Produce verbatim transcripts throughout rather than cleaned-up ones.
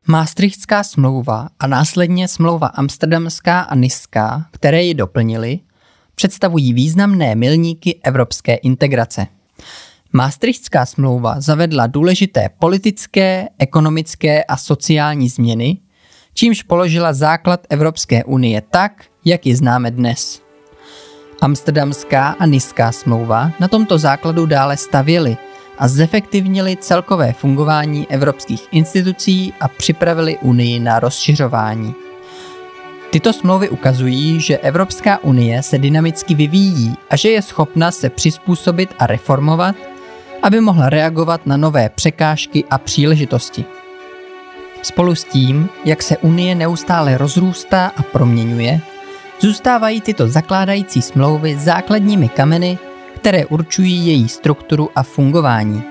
Maastrichtská smlouva a následně smlouva Amsterdamská a Niská, které ji doplnily, představují významné milníky evropské integrace. Maastrichtská smlouva zavedla důležité politické, ekonomické a sociální změny, čímž položila základ Evropské unie tak, jak ji známe dnes. Amsterdamská a Niská smlouva na tomto základu dále stavěly a zefektivnili celkové fungování evropských institucí a připravili Unii na rozšiřování. Tyto smlouvy ukazují, že Evropská unie se dynamicky vyvíjí a že je schopna se přizpůsobit a reformovat, aby mohla reagovat na nové překážky a příležitosti. Spolu s tím, jak se Unie neustále rozrůstá a proměňuje, zůstávají tyto zakládající smlouvy základními kameny, které určují její strukturu a fungování.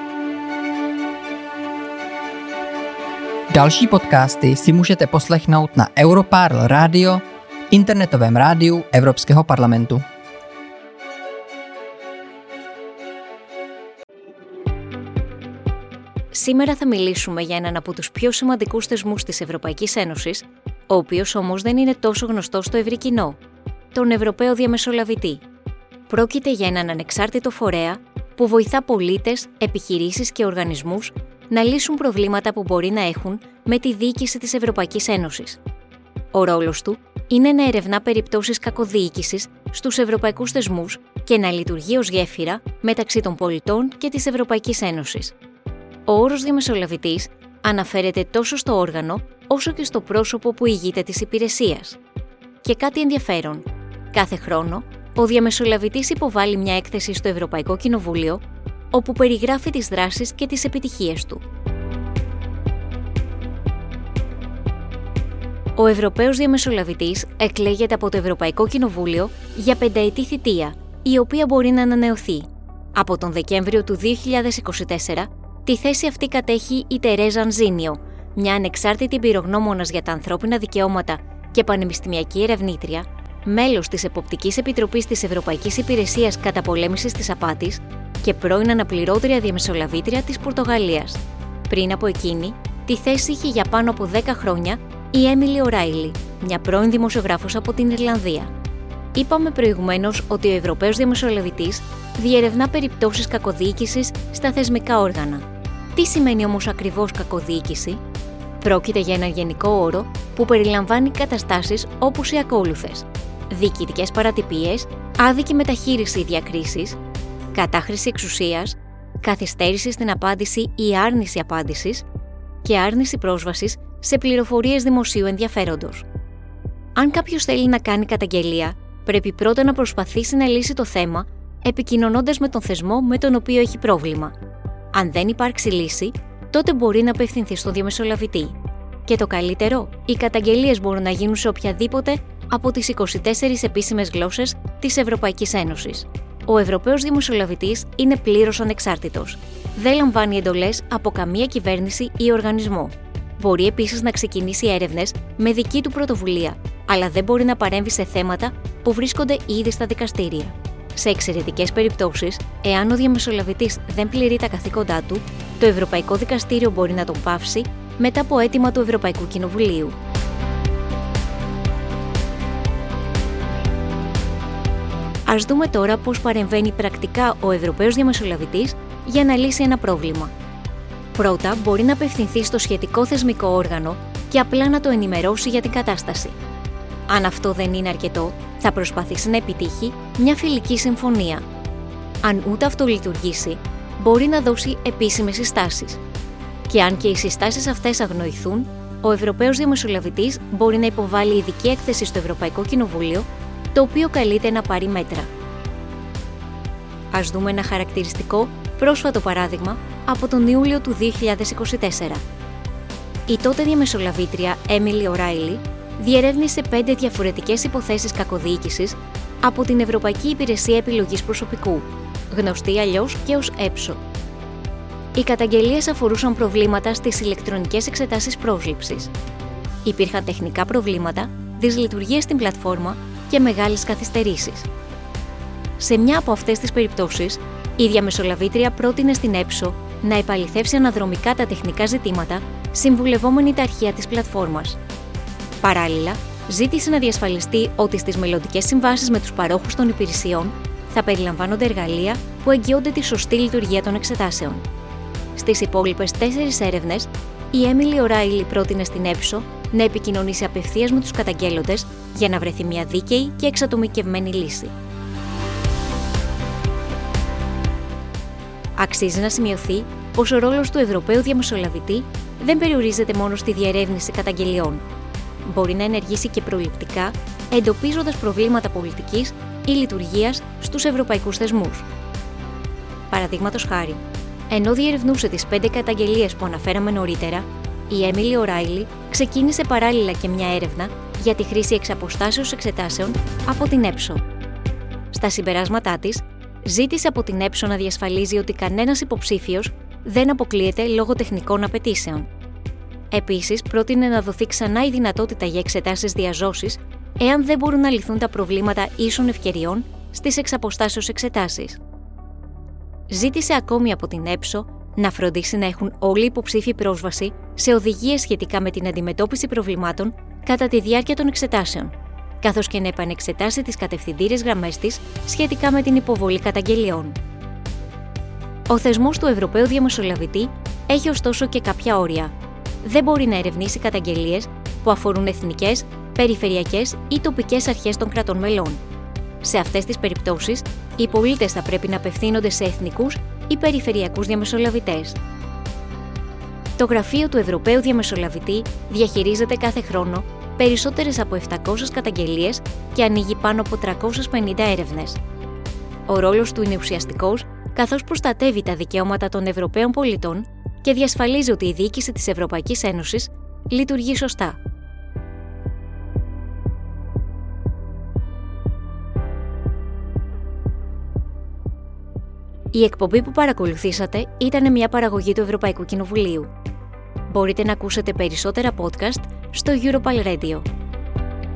Další podcasty si můžete poslechnout na Europarl Radio, internetovém rádiu Evropského parlamentu. Σήμερα θα μιλήσουμε για έναν από τους πιο σημαντικούς θεσμούς της Ευρωπαϊκής Ένωσης, ο οποίος όμως δεν είναι τόσο γνωστός στο ευρύ κοινό, τον Ευρωπαίο Διαμεσολαβητή. Πρόκειται για έναν ανεξάρτητο φορέα που βοηθά πολίτες, επιχειρήσεις και οργανισμούς να λύσουν προβλήματα που μπορεί να έχουν με τη διοίκηση της Ευρωπαϊκής Ένωσης. Ο ρόλος του είναι να ερευνά περιπτώσεις κακοδιοίκησης στους ευρωπαϊκούς θεσμούς και να λειτουργεί ως γέφυρα μεταξύ των πολιτών και της Ευρωπαϊκής Ένωσης. Ο όρος διαμεσολαβητής αναφέρεται τόσο στο όργανο όσο και στο πρόσωπο που ηγείται της υπηρεσίας. Και κάτι ενδιαφέρον. Κάθε χρόνο, ο διαμεσολαβητής υποβάλλει μια έκθεση στο Ευρωπαϊκό Κοινοβούλιο, όπου περιγράφει τις δράσεις και τις επιτυχίες του. Ο Ευρωπαίος Διαμεσολαβητής εκλέγεται από το Ευρωπαϊκό Κοινοβούλιο για πενταετή θητεία, η οποία μπορεί να ανανεωθεί. Από τον Δεκέμβριο του δύο χιλιάδες είκοσι τέσσερα, τη θέση αυτή κατέχει η Τερέζα Ανζίνιο, μια ανεξάρτητη εμπειρογνώμονας για τα ανθρώπινα δικαιώματα και πανεπιστημιακή ερευνήτρια, μέλος της Εποπτικής Επιτροπής της Ευρωπαϊκής Υπηρεσίας Καταπολέμησης της Απάτης και πρώην αναπληρώτρια διαμεσολαβήτρια της Πορτογαλίας. Πριν από εκείνη, τη θέση είχε για πάνω από δέκα χρόνια η Έμιλι Οράιλι, μια πρώην δημοσιογράφος από την Ιρλανδία. Είπαμε προηγουμένως ότι ο Ευρωπαίος Διαμεσολαβητής διερευνά περιπτώσεις κακοδιοίκησης στα θεσμικά όργανα. Τι σημαίνει όμως ακριβώς κακοδιοίκηση? Πρόκειται για ένα γενικό όρο που περιλαμβάνει καταστάσεις όπως οι ακόλουθες: διοικητικές παρατυπίες, άδικη μεταχείριση ή διακρίσεις, κατάχρηση εξουσίας, καθυστέρηση στην απάντηση ή άρνηση απάντησης και άρνηση πρόσβασης σε πληροφορίες δημοσίου ενδιαφέροντος. Αν κάποιος θέλει να κάνει καταγγελία, πρέπει πρώτα να προσπαθήσει να λύσει το θέμα, επικοινωνώντας με τον θεσμό με τον οποίο έχει πρόβλημα. Αν δεν υπάρξει λύση, τότε μπορεί να απευθυνθεί στον διαμεσολαβητή. Και το καλύτερο, οι καταγγελίες μπορούν να γίνουν σε οποιαδήποτε από τις είκοσι τέσσερις επίσημες γλώσσες της Ευρωπαϊκής Ένωσης. Ο Ευρωπαίος Διαμεσολαβητής είναι πλήρως ανεξάρτητος. Δεν λαμβάνει εντολές από καμία κυβέρνηση ή οργανισμό. Μπορεί επίσης να ξεκινήσει έρευνες με δική του πρωτοβουλία, αλλά δεν μπορεί να παρέμβει σε θέματα που βρίσκονται ήδη στα δικαστήρια. Σε εξαιρετικές περιπτώσεις, εάν ο διαμεσολαβητής δεν πληρεί τα καθήκοντά του, το Ευρωπαϊκό Δικαστήριο μπορεί να τον πάυσει μετά από αίτημα του Ευρωπαϊκού Κοινοβουλίου. Ας δούμε τώρα πώς παρεμβαίνει πρακτικά ο Ευρωπαίος Διαμεσολαβητής για να λύσει ένα πρόβλημα. Πρώτα, μπορεί να απευθυνθεί στο σχετικό θεσμικό όργανο και απλά να το ενημερώσει για την κατάσταση. Αν αυτό δεν είναι αρκετό, θα προσπαθήσει να επιτύχει μια φιλική συμφωνία. Αν ούτε αυτό λειτουργήσει, μπορεί να δώσει επίσημες συστάσεις. Και αν και οι συστάσεις αυτές αγνοηθούν, ο Ευρωπαίος Διαμεσολαβητής μπορεί να υποβάλει ειδική έκθεση στο Ευρωπαϊκό Κοινοβούλιο, το οποίο καλείται να πάρει μέτρα. Ας δούμε ένα χαρακτηριστικό πρόσφατο παράδειγμα από τον Ιούλιο του δύο χιλιάδες είκοσι τέσσερα. Η τότε διαμεσολαβήτρια Έμιλι Οράιλι διερεύνησε πέντε διαφορετικές υποθέσεις κακοδιοίκησης από την Ευρωπαϊκή Υπηρεσία Επιλογής Προσωπικού, γνωστή αλλιώς και ως ΕΠΣΟ. Οι καταγγελίες αφορούσαν προβλήματα στις ηλεκτρονικές εξετάσεις πρόσληψης. Υπήρχαν τεχνικά προβλήματα, δυσλειτουργίες στην πλατφόρμα και μεγάλες καθυστερήσεις. Σε μια από αυτές τις περιπτώσεις, η διαμεσολαβήτρια πρότεινε στην ΕΠΣΟ να επαληθεύσει αναδρομικά τα τεχνικά ζητήματα, συμβουλευόμενη τα αρχεία της πλατφόρμας. Παράλληλα, ζήτησε να διασφαλιστεί ότι στις μελλοντικές συμβάσεις με τους παρόχους των υπηρεσιών θα περιλαμβάνονται εργαλεία που εγγυώνται τη σωστή λειτουργία των εξετάσεων. Στις υπόλοιπες τέσσερις έρευνες, η Emily O'Reilly πρότεινε στην Epso να επικοινωνήσει απευθείας με τους καταγγέλλοντες για να βρεθεί μια δίκαιη και εξατομικευμένη λύση. Αξίζει να σημειωθεί πως ο ρόλος του Ευρωπαίου Διαμεσολαβητή δεν περιορίζεται μόνο στη διερεύνηση καταγγελιών. Μπορεί να ενεργήσει και προληπτικά, εντοπίζοντας προβλήματα πολιτικής ή λειτουργίας στους ευρωπαϊκούς θεσμούς. Παραδείγματος χάρη, ενώ διερευνούσε τις πέντε καταγγελίες που αναφέραμε νωρίτερα, η Emily O'Reilly ξεκίνησε παράλληλα και μια έρευνα για τη χρήση εξαποστάσεως εξετάσεων από την Epso. Στα συμπεράσματά της, ζήτησε από την Epso να διασφαλίζει ότι κανένας υποψήφιος δεν αποκλείεται λόγω τεχνικών απαιτήσεων. Επίσης, πρότεινε να δοθεί ξανά η δυνατότητα για εξετάσεις διαζώσης, εάν δεν μπορούν να λυθούν τα προβλήματα ίσων ευκαιριών στις εξαποστάσεως εξετάσεις. Ζήτησε ακόμη από την Epso να φροντίσει να έχουν όλοι οι υποψήφοι πρόσβαση σε οδηγίες σχετικά με την αντιμετώπιση προβλημάτων κατά τη διάρκεια των εξετάσεων, καθώς και να επανεξετάσει τις κατευθυντήριες γραμμές της σχετικά με την υποβολή καταγγελιών. Ο θεσμός του Ευρωπαίου Διαμεσολαβητή έχει ωστόσο και κάποια όρια. Δεν μπορεί να ερευνήσει καταγγελίες που αφορούν εθνικές, περιφερειακές ή τοπικές αρχές των κρατών μελών. Σε αυτές τις περιπτώσεις, οι πολίτες θα πρέπει να απευθύνονται σε εθνικούς ή περιφερειακούς διαμεσολαβητές. Το Γραφείο του Ευρωπαίου Διαμεσολαβητή διαχειρίζεται κάθε χρόνο περισσότερες από επτακόσιες καταγγελίες και ανοίγει πάνω από τριακόσιες πενήντα έρευνες. Ο ρόλος του είναι ουσιαστικός, καθώς προστατεύει τα δικαιώματα των Ευρωπαίων πολιτών και διασφαλίζει ότι η διοίκηση της Ευρωπαϊκής Ένωσης λειτουργεί σωστά. Η εκπομπή που παρακολουθήσατε ήταν μια παραγωγή του Ευρωπαϊκού Κοινοβουλίου. Μπορείτε να ακούσετε περισσότερα podcast στο Europal Radio.